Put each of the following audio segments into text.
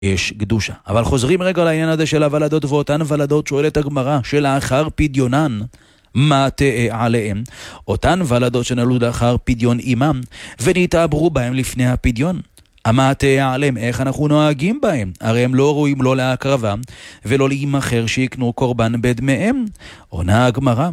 יש קדושה. אבל חוזרים רגע לעניין הזה של הוולדות, ואותן ולדות שואלת הגמרא שלאחר פדיונן, מה תאה עליהם? אותן ולדות שנולדו לאחר פדיון אימם, ונתעברו בהם לפני הפדיון. מה תאה עליהם? איך אנחנו נוהגים בהם? הרי הם לא ראויים לא להקרבה, ולא להימכר שיקנו קורבן בדמיהם. עונה הגמרא,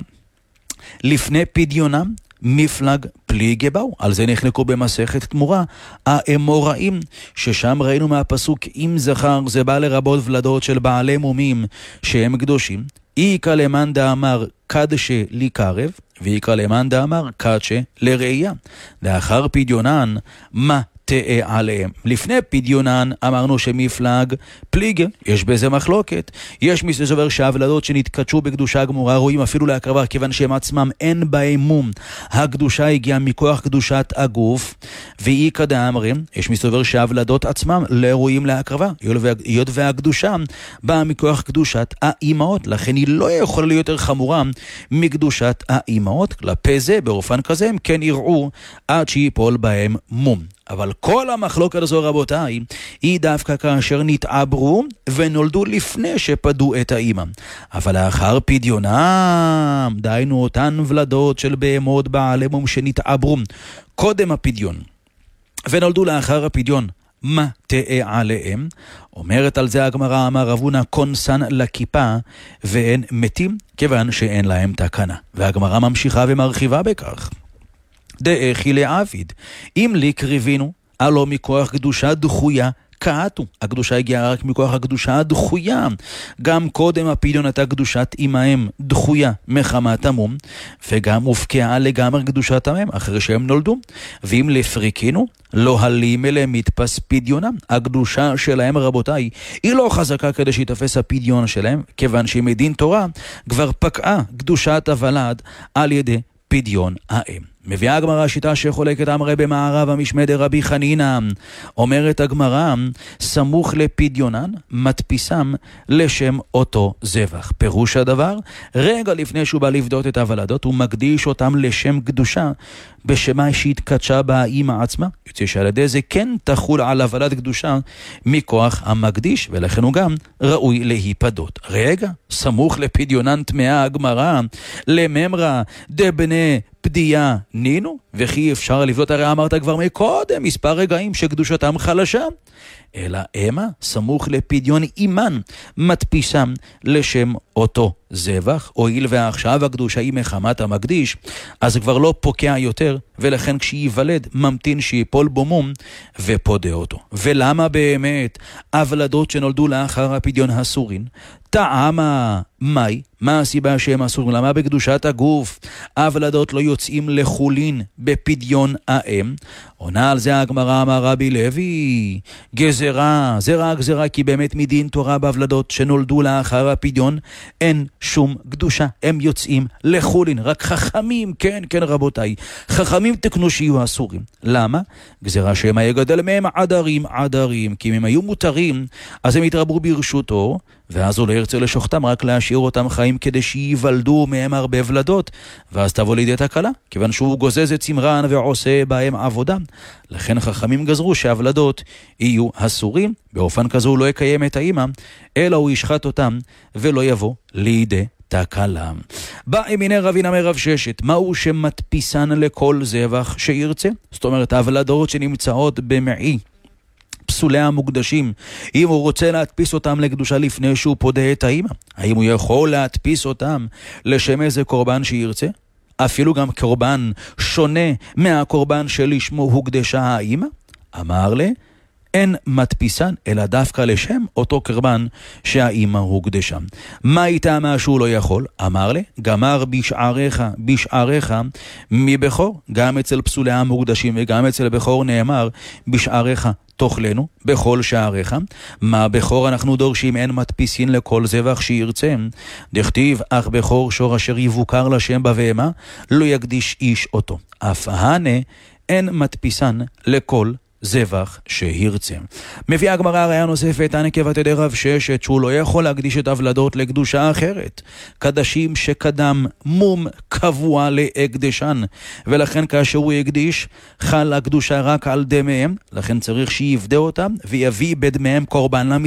לפני פדיונם, מפלג פליגי באו. על זה נחלקו במסכת תמורה האמוראים, ששם ראינו מהפסוק אם זכר זה בא לרבות ולדות של בעלי מומים שהם קדושים, איקה למאן דאמר קדשה לקרב, ואיקה למאן דאמר קדשה לראייה. לאחר פדיונן, מה תאה עליהם? לפני פדיונן אמרנו שמפלג פליג, יש בזה מחלוקת. יש מי שסובר שהוולדות שנתקדשו בקדושה גמורה ראויים אפילו להקרבה, כיוון שהם עצמם אין בהם מום. הקדושה הגיעה מכוח קדושת הגוף, והיא כדאמרים, יש מי שסובר שהוולדות עצמם לא ראויים להקרבה, היות והקדושה באה מכוח קדושת האימהות, לכן היא לא יכולה להיות יותר חמורה מקדושת האימהות. כלפי זה, באופן כזה, הם כן יראו עד שיפול בהם מום. אבל כל המחלוקת הזו, רבותיי, היא דווקא כאשר נתעברו ונולדו לפני שפדו את האמא. אבל לאחר פדיונם, דיינו אותן ולדות של בהמות בעלי מום שנתעברו קודם הפדיון ונולדו לאחר הפדיון, מה תאה עליהם? אומרת על זה הגמרא, אמר רב הונא קונסן לכיפה ואין מתים, כיוון שאין להם תקנה. והגמרא ממשיכה ומרחיבה בכך. דאכי לעביד, אם לקריבינו, הלא מכוח קדושה דחויה קעתו. הקדושה הגיעה רק מכוח הקדושה הדחויה. גם קודם הפדיון הייתה קדושת אמהם דחויה מחמת המום, וגם הופקעה לגמרי קדושת המם אחרי שהם נולדו. ואם לפריקינו, לא הלים אליהם מתפס פדיונם. הקדושה שלהם, רבותיי, היא לא חזקה כדי שיתפס הפדיון שלהם, כיוון שמדין תורה כבר פקעה קדושת הוולד על ידי פדיון האם. מביאה הגמרא שיטה שחולקת אמרי במערב המשמע דרבי חנינא. אומרת הגמרא, סמוך לפדיונן מדפיסם לשם אותו זבח. פירוש הדבר, רגע לפני שהוא בא לפדות את הוולדות, הוא מקדיש אותם לשם קדושה בשמה שהתקדשה באמא עצמה. יוצא שעל ידי זה כן תחול על הוולד קדושה מכוח המקדיש, ולכן הוא גם ראוי להיפדות. רגע, סמוך לפדיונן תמאה הגמרא, לממרא דבני פדיה נינו, וכי אפשר לבדות, הרי אמרת כבר מקודם מספר רגעים שקדושתם חלשה. אלא אמה, סמוך לפדיון אימן, מדפיסם לשם אותו זבח. הואיל ועכשיו הקדושה היא מחמת המקדיש, אז כבר לא פוקע יותר, ולכן כשיוולד ממתין שיפול בו מום ופודה אותו. ולמה באמת הוולדות שנולדו לאחר הפדיון הסורין? טעמה מאי, מה הסיבה שהם אסורים? למה בקדושת הגוף הוולדות לא יוצאים לחולין בפדיון האם? עונה על זה הגמרא, אמר רבי לוי, גזרה, זה רק גזרה, כי באמת מדין תורה בוולדות שנולדו לאחר הפדיון אין שום קדושה, הם יוצאים לחולין. רק חכמים, כן רבותיי, חכמים תקנו שיהיו אסורים. למה? גזרה שהם יגדל מהם עדרים, כי אם הם היו מותרים אז הם יתרבו ברשותו, ואז הוא לא ירצה לשוחתם, רק להשאיר אותם חיים כדי שיוולדו מהם הרבה ולדות, ואז תבוא לידי תקלה, כיוון שהוא גוזז את צמרן ועושה בהם עבודה. לכן חכמים גזרו שהוולדות יהיו אסורים. באופן כזה הוא לא יקיים את האמא, אלא הוא ישחט אותם ולא יבוא לידי תקלה. בא מיני רבינה מרב ששת, מהו שמדפיסן לכל זבח שירצה? זאת אומרת, הוולדות שנמצאות במעי פסולי המוקדשים, אם הוא רוצה להדפיס אותם לקדושה לפני שהוא פודה את האמא, האם הוא יכול להדפיס אותם לשם איזה קורבן שירצה? אפילו גם קורבן שונה מהקורבן שלשמו הוקדשה האמא? אמר לי, אין מדפיסן, אלא דווקא לשם אותו קורבן שהאמא הוקדשה. מה איתה מה שהוא לא יכול? אמר לי, גמר בשעריך מבכור. גם אצל פסולי המוקדשים וגם אצל בכור נאמר, בשעריך תאכלנו בכל שעריך. מה בכור אנחנו דורשים? אין מדפיסין לכל זבח שירצה. דכתיב, אך בכור שור אשר יבוקר לשם בבהמה, לא יקדיש איש אותו. אף הנה אין מדפיסן לכל זבח שהרצה. מביאה הגמרא ראיה נוספת, הנקבת ידי רב ששת, שהוא לא יכול להקדיש את הוולדות לקדושה אחרת. קדשים שקדם מום קבוע להקדשן, ולכן כאשר הוא יקדיש, חל הקדושה רק על דמיהם, לכן צריך שיבדה אותם ויביא בדמיהם קורבן